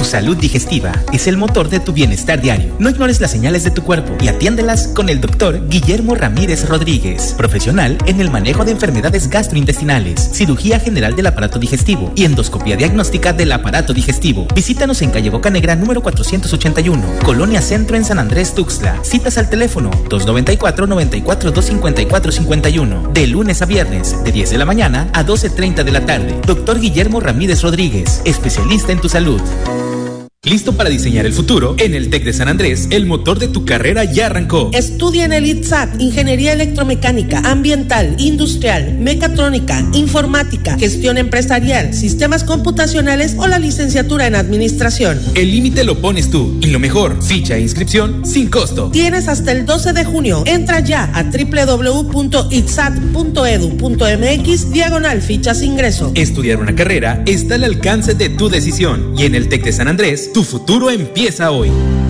Tu salud digestiva es el motor de tu bienestar diario. No ignores las señales de tu cuerpo y atiéndelas con el doctor Guillermo Ramírez Rodríguez, profesional en el manejo de enfermedades gastrointestinales, cirugía general del aparato digestivo y endoscopia diagnóstica del aparato digestivo. Visítanos en calle Bocanegra número 481, Colonia Centro en San Andrés, Tuxtla. Citas al teléfono 294-94-254-51, de lunes a viernes, de 10 de la mañana a 12:30 de la tarde. Doctor Guillermo Ramírez Rodríguez, especialista en tu salud. ¿Listo para diseñar el futuro? En el TEC de San Andrés, el motor de tu carrera ya arrancó. Estudia en el ITSAT, Ingeniería Electromecánica, Ambiental, Industrial, Mecatrónica, Informática, Gestión Empresarial, Sistemas Computacionales o la licenciatura en Administración. El límite lo pones tú, y lo mejor, ficha e inscripción sin costo. Tienes hasta el 12 de junio. Entra ya a www.itsat.edu.mx/fichas ingreso. Estudiar una carrera está al alcance de tu decisión, y en el TEC de San Andrés, tu futuro empieza hoy.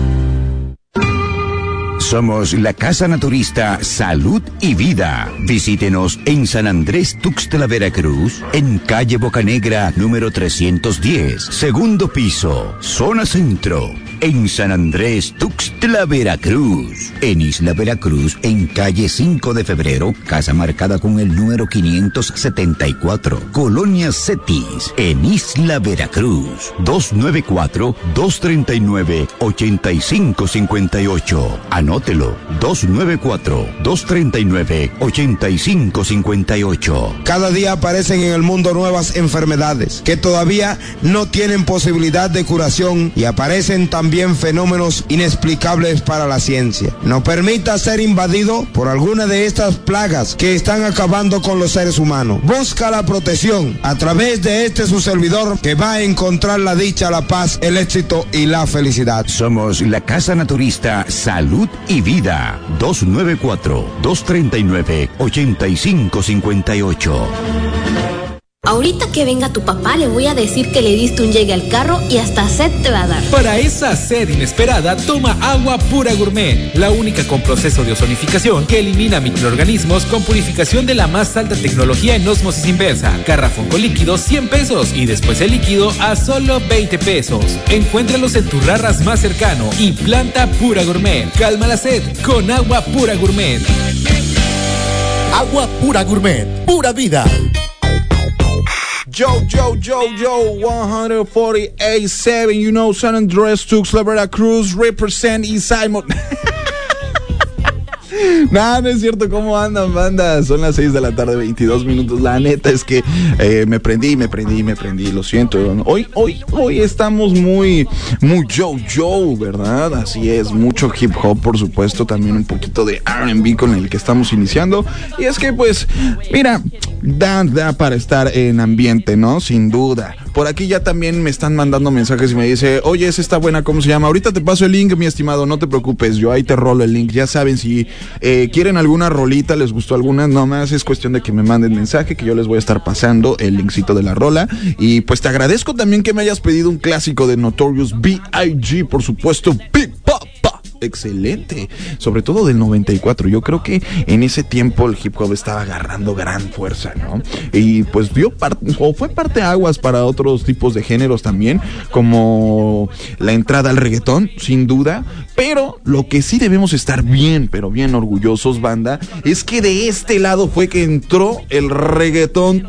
Somos la Casa Naturista Salud y Vida. Visítenos en San Andrés, Tuxtla, Veracruz, en calle Bocanegra, número 310, segundo piso, zona centro. En San Andrés, Tuxtla, Veracruz. En Isla Veracruz, en calle 5 de febrero, casa marcada con el número 574. Colonia Cetis, en Isla Veracruz. 294-239-8558. Anótelo, 294-239-8558. Cada día aparecen en el mundo nuevas enfermedades que todavía no tienen posibilidad de curación y aparecen también fenómenos inexplicables para la ciencia. No permita ser invadido por alguna de estas plagas que están acabando con los seres humanos. Busca la protección a través de su servidor, que va a encontrar la dicha, la paz, el éxito y la felicidad. Somos la Casa Naturista Salud y Vida. 294-239-8558. Ahorita que venga tu papá le voy a decir que le diste un llegue al carro y hasta sed te va a dar. Para esa sed inesperada, toma Agua Pura Gourmet, la única con proceso de ozonificación que elimina microorganismos con purificación de la más alta tecnología en ósmosis inversa. Garrafón con líquido, 100 pesos y después el líquido a solo 20 pesos. Encuéntralos en tu Rarras más cercano y planta Pura Gourmet. Calma la sed con Agua Pura Gourmet. Agua Pura Gourmet, pura vida. Yo, 148.7, you know, San Andrés, Tuxtla, Veracruz, represent Eastside. Nah, no es cierto. ¿Cómo andan, banda? Son las 6 de la tarde, 22 minutos. La neta es que me prendí. Lo siento. Hoy estamos muy yo, ¿verdad? Así es, mucho hip hop, por supuesto. También un poquito de R&B con el que estamos iniciando. Y es que, pues, mira, da para estar en ambiente, ¿no? Sin duda. Por aquí ya también me están mandando mensajes y me dice, oye, esa está buena, ¿cómo se llama? Ahorita te paso el link, mi estimado, no te preocupes, yo ahí te rolo el link. Ya saben, si quieren alguna rolita, les gustó alguna, nomás es cuestión de que me manden mensaje, que yo les voy a estar pasando el linkcito de la rola. Y pues te agradezco también que me hayas pedido un clásico de Notorious B.I.G., por supuesto, Big Papa. Excelente, sobre todo del 94. Yo creo que en ese tiempo el hip hop estaba agarrando gran fuerza, ¿no? Y pues fue parteaguas para otros tipos de géneros también, como la entrada al reggaetón, sin duda. Pero lo que sí debemos estar bien, pero bien orgullosos, banda, es que de este lado fue que entró el reggaetón.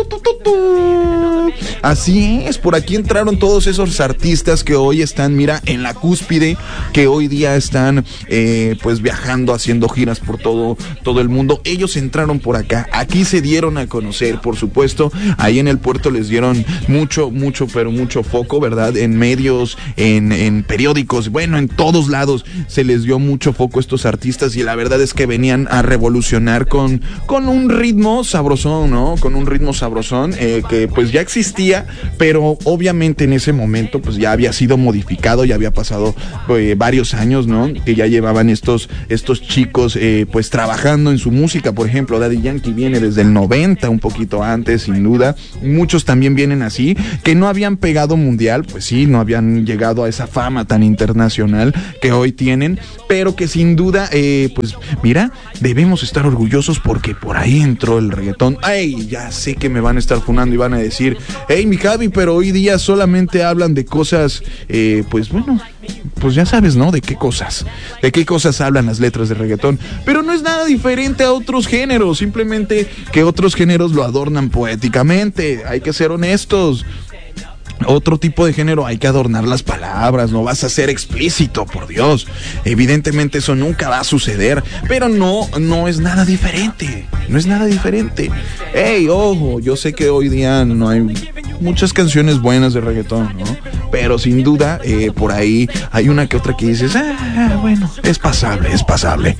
Así es, por aquí entraron todos esos artistas que hoy están, mira, en la cúspide, que hoy día están pues viajando, haciendo giras por todo el mundo. Ellos entraron por acá, aquí se dieron a conocer, por supuesto. Ahí en el puerto les dieron mucho foco, ¿verdad? En medios, en periódicos, bueno, en todos lados se les dio mucho foco a estos artistas, y la verdad es que venían a revolucionar con un ritmo sabrosón, ¿no? Con un ritmo sabrosón que pues ya existía, pero obviamente en ese momento pues ya había sido modificado, ya había pasado varios años, ¿no? Que ya llevaban estos chicos pues trabajando en su música. Por ejemplo, Daddy Yankee viene desde el 90, un poquito antes, sin duda. Muchos también vienen así, que no habían pegado mundial, pues sí, no habían llegado a esa fama tan internacional que hoy tienen, pero que sin duda, pues mira, debemos estar orgullosos porque por ahí entró el reggaetón. Ay, ya sé que me van a estar funando y van a decir, hey, mi Javi, pero hoy día solamente hablan de cosas, pues bueno, pues ya sabes, ¿no? ¿De qué cosas hablan las letras de reggaetón? Pero no es nada diferente a otros géneros, simplemente que otros géneros lo adornan poéticamente, hay que ser honestos. Otro tipo de género hay que adornar las palabras, no vas a ser explícito, por Dios. Evidentemente eso nunca va a suceder, pero no es nada diferente, no es nada diferente. Hey, ojo, yo sé que hoy día no hay muchas canciones buenas de reggaetón, ¿no? Pero sin duda, por ahí hay una que otra que dices, bueno, es pasable,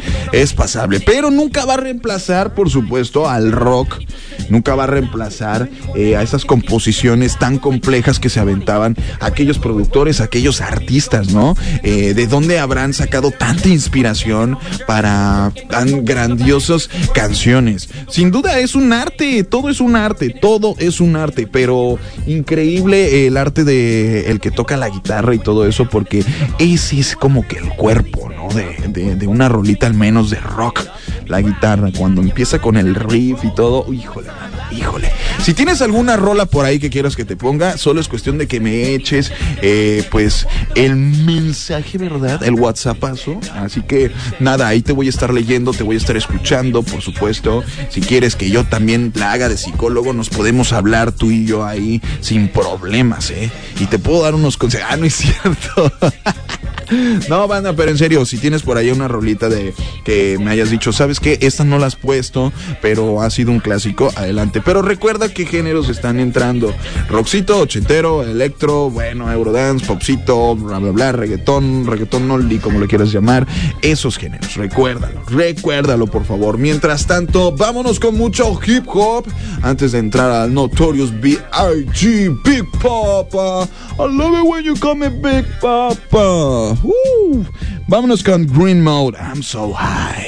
pero nunca va a reemplazar, por supuesto, al rock, nunca va a reemplazar a esas composiciones tan complejas que se aventaban aquellos productores, aquellos artistas, ¿no? ¿De dónde habrán sacado tanta inspiración para tan grandiosas canciones? Sin duda es un arte, todo es un arte, pero increíble el arte de el que toca la guitarra y todo eso, porque ese es como que el cuerpo, ¿no? De una rolita al menos de rock. La guitarra, cuando empieza con el riff y todo, híjole. Si tienes alguna rola por ahí que quieras que te ponga, solo es cuestión de que me eches, pues, el mensaje, ¿verdad? El WhatsAppazo. Así que, nada, ahí te voy a estar leyendo, te voy a estar escuchando, por supuesto. Si quieres que yo también la haga de psicólogo, nos podemos hablar tú y yo ahí sin problemas, Y te puedo dar unos consejos. No es cierto. No, banda, pero en serio, si tienes por ahí una rolita de que me hayas dicho, ¿sabes qué? Esta no la has puesto, pero ha sido un clásico, adelante. Pero recuerda qué géneros están entrando: rockcito, ochentero, electro, bueno, eurodance, popcito, bla, bla, bla, reggaetón oldie, como le quieras llamar. Esos géneros, recuérdalo, por favor. Mientras tanto, vámonos con mucho hip hop antes de entrar al Notorious B.I.G. Big Papa. I love it when you call me Big Papa. Vámonos con Green Mode, I'm so high.